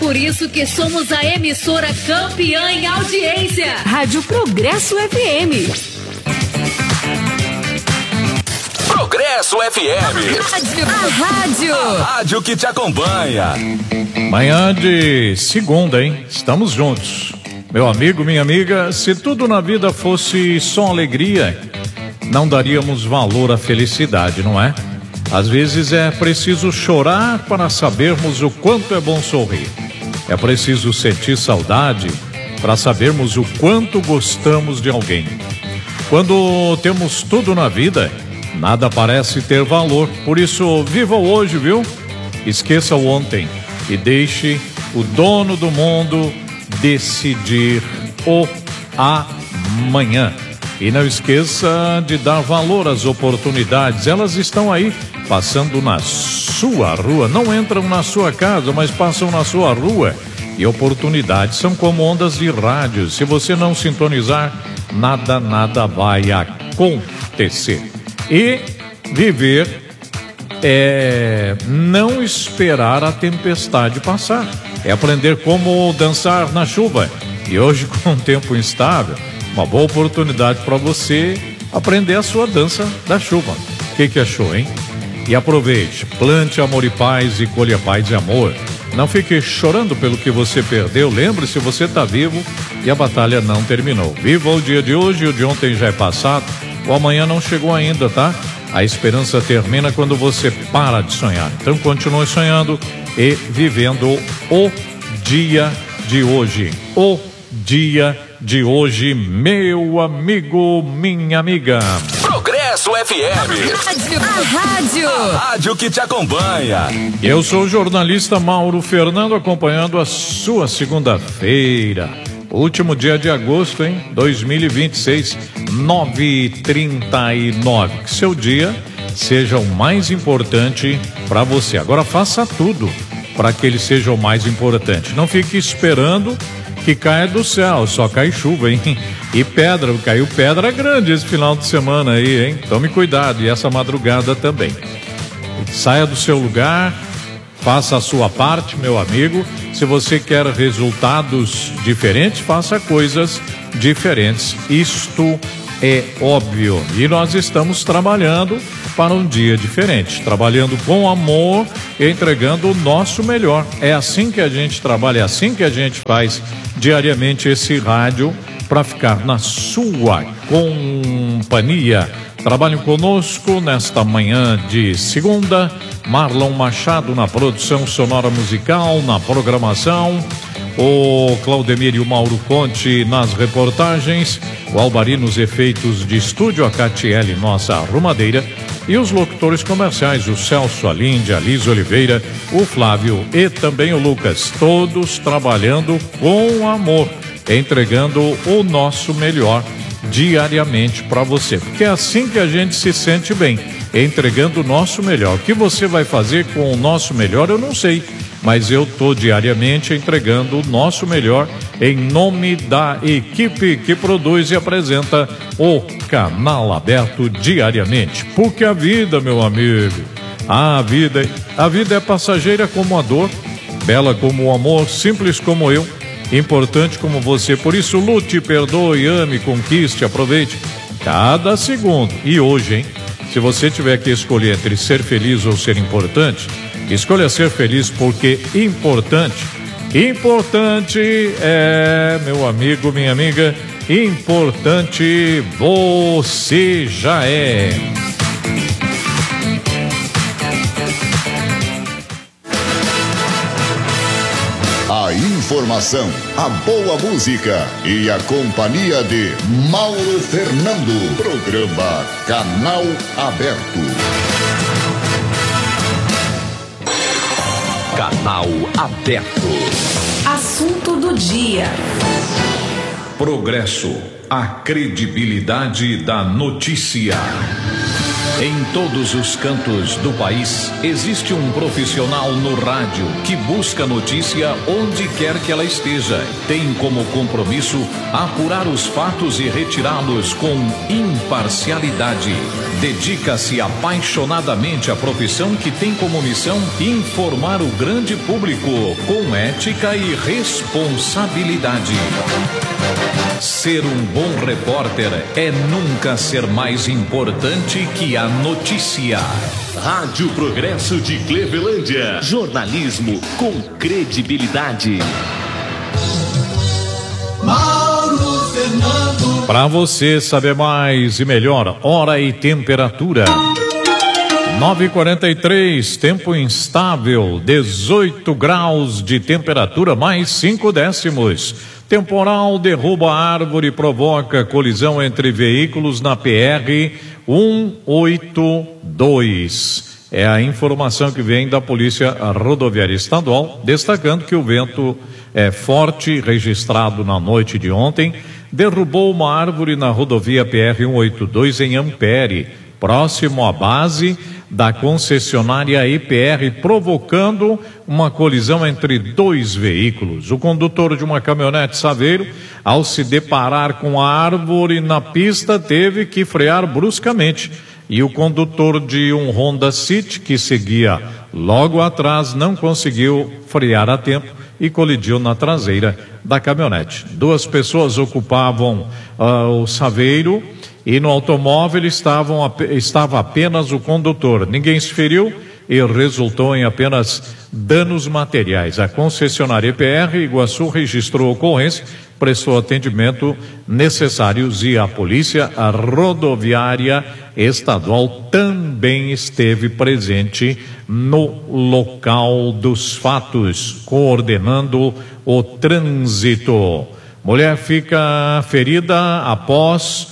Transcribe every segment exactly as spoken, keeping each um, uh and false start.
por isso que somos a emissora campeã em audiência. Rádio Progresso F M. Progresso F M. A rádio. A rádio que te acompanha. Manhã de segunda, hein? Estamos juntos. Meu amigo, minha amiga, se tudo na vida fosse só alegria, não daríamos valor à felicidade, não é? Às vezes é preciso chorar para sabermos o quanto é bom sorrir. É preciso sentir saudade para sabermos o quanto gostamos de alguém. Quando temos tudo na vida, nada parece ter valor. Por isso, viva o hoje, viu? Esqueça o ontem e deixe o dono do mundo decidir o amanhã. E não esqueça de dar valor às oportunidades. Elas estão aí, passando na sua rua. Não entram na sua casa, mas passam na sua rua. E oportunidades são como ondas de rádio. Se você não sintonizar, nada, nada vai acontecer. E viver é não esperar a tempestade passar. É aprender como dançar na chuva. E hoje, com um tempo instável, uma boa oportunidade para você aprender a sua dança da chuva. O que que achou, hein? E aproveite, plante amor e paz e colha paz e amor. Não fique chorando pelo que você perdeu. Lembre-se, você está vivo e a batalha não terminou. Viva o dia de hoje, o de ontem já é passado. O amanhã não chegou ainda, tá? A esperança termina quando você para de sonhar. Então continue sonhando e vivendo o dia de hoje. O dia de hoje, meu amigo, minha amiga. Progresso F M. A rádio. A rádio que te acompanha. Eu sou o jornalista Mauro Fernando, acompanhando a sua segunda-feira. Último dia de agosto, hein? dois mil e vinte e seis, nove e trinta e nove. Que seu dia seja o mais importante para você. Agora faça tudo para que ele seja o mais importante. Não fique esperando que caia do céu, só cai chuva, hein? E pedra, caiu pedra grande esse final de semana aí, hein? Tome cuidado, e essa madrugada também. Saia do seu lugar, faça a sua parte, meu amigo. Se você quer resultados diferentes, faça coisas diferentes. Isto é óbvio. E nós estamos trabalhando para um dia diferente, trabalhando com amor e entregando o nosso melhor. É assim que a gente trabalha, é assim que a gente faz diariamente esse rádio para ficar na sua companhia. Trabalhem conosco nesta manhã de segunda. Marlon Machado na produção sonora musical, na programação. O Claudemir e o Mauro Conte nas reportagens. O Albari nos efeitos de estúdio. A Catiele, nossa arrumadeira. E os locutores comerciais, o Celso, a Linde, a Liz Oliveira, o Flávio e também o Lucas. Todos trabalhando com amor, entregando o nosso melhor diariamente para você, porque é assim que a gente se sente bem, entregando o nosso melhor. O que você vai fazer com o nosso melhor eu não sei, mas eu tô diariamente entregando o nosso melhor em nome da equipe que produz e apresenta o Canal Aberto diariamente. Porque a vida, meu amigo, a vida, a vida é passageira como a dor, bela como o amor, simples como eu, importante como você. Por isso, lute, perdoe, ame, conquiste, aproveite cada segundo. E hoje, hein? Se você tiver que escolher entre ser feliz ou ser importante, escolha ser feliz, porque importante, importante é, meu amigo, minha amiga, importante você já é. A informação, a boa música e a companhia de Mauro Fernando. Programa Canal Aberto. Canal Aberto. Assunto do dia. Progresso, a credibilidade da notícia. Em todos os cantos do país, existe um profissional no rádio que busca notícia onde quer que ela esteja. Tem como compromisso apurar os fatos e retirá-los com imparcialidade. Dedica-se apaixonadamente à profissão que tem como missão informar o grande público com ética e responsabilidade. Ser um bom repórter é nunca ser mais importante que a notícia. Rádio Progresso de Clevelândia. Jornalismo com credibilidade. Mauro Fernando. Para você saber mais e melhor, hora e temperatura. nove e quarenta e três, tempo instável, dezoito graus de temperatura, mais cinco décimos. Temporal derruba árvore e provoca colisão entre veículos na P R cento e oitenta e dois. É a informação que vem da Polícia Rodoviária Estadual, destacando que o vento é forte, registrado na noite de ontem, derrubou uma árvore na rodovia P R cento e oitenta e dois em Ampere, próximo à base da concessionária E P R, provocando uma colisão entre dois veículos. O condutor de uma caminhonete Saveiro, ao se deparar com a árvore na pista, teve que frear bruscamente. E o condutor de um Honda City, que seguia logo atrás, não conseguiu frear a tempo e colidiu na traseira da caminhonete. Duas pessoas ocupavam uh, o Saveiro e no automóvel estavam, estava apenas o condutor. Ninguém se feriu e resultou em apenas danos materiais. A concessionária E P R Iguaçu registrou a ocorrência, prestou atendimento necessários e a Polícia Rodoviária Estadual também esteve presente no local dos fatos, coordenando o trânsito. Mulher fica ferida após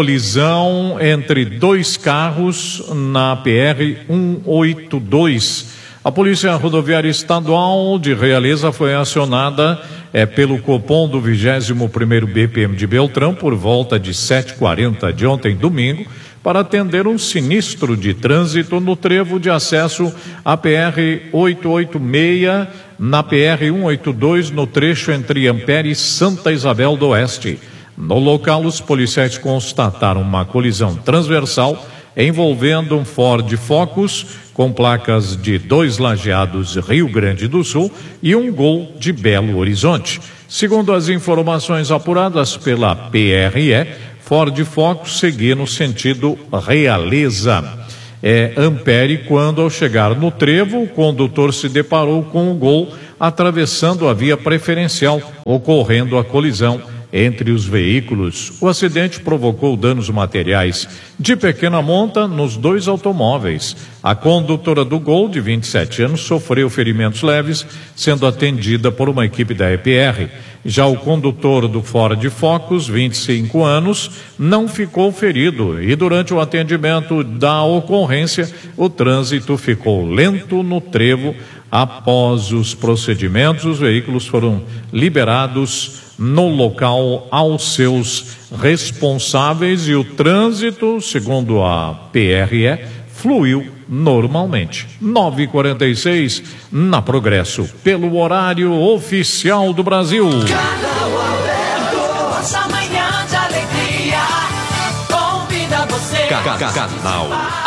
colisão entre dois carros na P R cento e oitenta e dois. A Polícia Rodoviária Estadual de Realeza foi acionada é, pelo Copom do vigésimo primeiro B P M de Beltrão por volta de sete e quarenta de ontem, domingo, para atender um sinistro de trânsito no trevo de acesso à P R oitocentos e oitenta e seis, na P R cento e oitenta e dois, no trecho entre Ampere e Santa Isabel do Oeste. No local, os policiais constataram uma colisão transversal envolvendo um Ford Focus com placas de dois Lajeados, Rio Grande do Sul, e um Gol de Belo Horizonte. Segundo as informações apuradas pela P R E, Ford Focus seguia no sentido Realeza, é, Ampere, quando ao chegar no trevo, o condutor se deparou com o Gol atravessando a via preferencial, ocorrendo a colisão entre os veículos. O acidente provocou danos materiais de pequena monta nos dois automóveis. A condutora do Gol, de vinte e sete anos, sofreu ferimentos leves, sendo atendida por uma equipe da E P R. Já o condutor do Ford Focus, vinte e cinco anos, não ficou ferido e durante o atendimento da ocorrência, o trânsito ficou lento no trevo. Após os procedimentos, os veículos foram liberados no local aos seus responsáveis e o trânsito, segundo a P R E, fluiu normalmente. nove e quarenta e seis na Progresso, pelo horário oficial do Brasil. Canal aberto, essa manhã de alegria, convida você. Canal